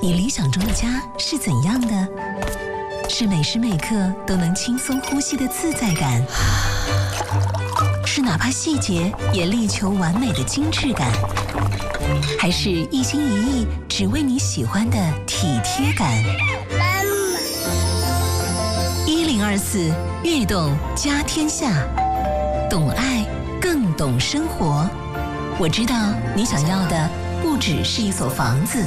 你理想中的家是怎样的？是每时每刻都能轻松呼吸的自在感，是哪怕细节也力求完美的精致感，还是一心一意只为你喜欢的体贴感？1024悦动家天下，懂爱更懂生活。我知道你想要的不只是一所房子。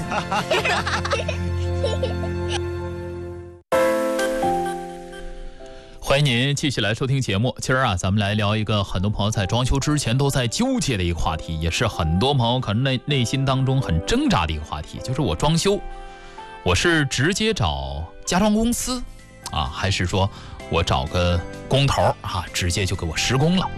欢迎您继续来收听节目。今儿咱们来聊一个很多朋友在装修之前都在纠结的一个话题，也是很多朋友可能内心当中很挣扎的一个话题，就是我装修，我是直接找家装公司还是说我找个工头直接就给我施工了？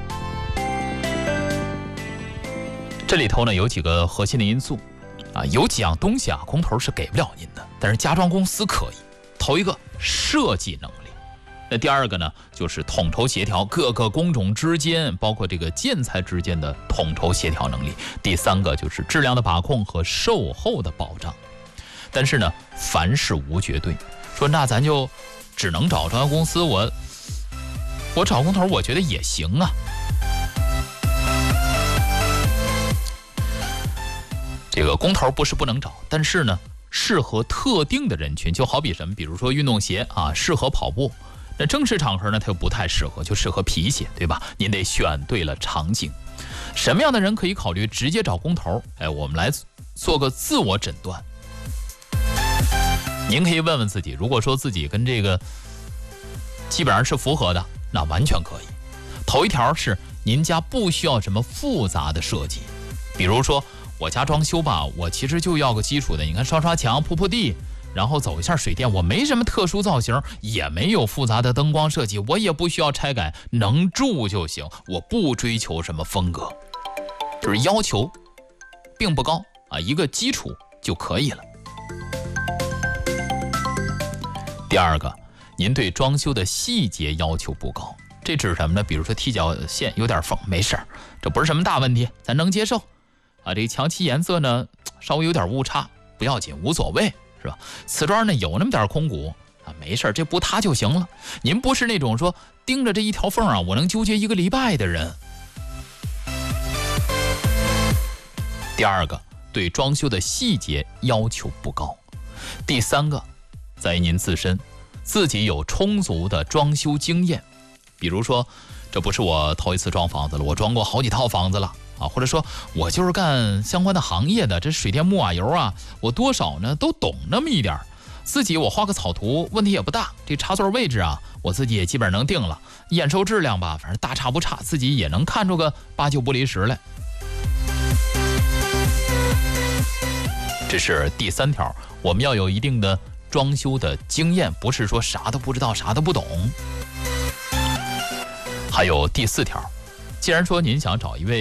这里头呢有几个核心的因素有几样东西工头是给不了您的，但是家装公司可以。头一个，设计能力。那第二个呢，就是统筹协调各个工种之间，包括这个建材之间的统筹协调能力。第三个就是质量的把控和售后的保障。但是呢，凡事无绝对，说那咱就只能找装修公司，我找工头，我觉得也行啊。这个工头不是不能找，但是呢，适合特定的人群，就好比什么，比如说运动鞋适合跑步。那正式场合呢，它又不太适合，就适合皮鞋，对吧？您得选对了场景。什么样的人可以考虑直接找工头？我们来做个自我诊断。您可以问问自己，如果说自己跟这个基本上是符合的，那完全可以。头一条是您家不需要什么复杂的设计，比如说我家装修吧，我其实就要个基础的，你看刷刷墙、铺铺地，然后走一下水电，我没什么特殊造型，也没有复杂的灯光设计，我也不需要拆改，能住就行，我不追求什么风格，就是要求并不高一个基础就可以了。第二个，您对装修的细节要求不高，这指什么呢？比如说踢脚线有点缝，没事，这不是什么大问题，咱能接受这墙漆颜色呢稍微有点误差不要紧，无所谓，是吧？瓷砖呢有那么点空鼓没事，这不塌就行了。您不是那种说盯着这一条缝我能纠结1个礼拜的人。第二个，对装修的细节要求不高。第三个，在于您自己有充足的装修经验，比如说这不是我头一次装房子了，我装过好几套房子了或者说我就是干相关的行业的，这水电木瓦油我多少呢都懂那么一点，自己我画个草图问题也不大，这插座位置我自己也基本上能定了，验收质量吧，反正大差不差，自己也能看出个8、9不离10来。这是第三条，我们要有一定的装修的经验，不是说啥都不知道啥都不懂。还有第4条，既然说您想找一位